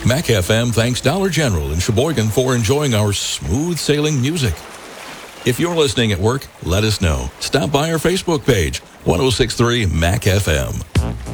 Mac FM thanks Dollar General in Sheboygan for enjoying our smooth sailing music. If you're listening at work, let us know. Stop by our Facebook page, 1063 Mac FM.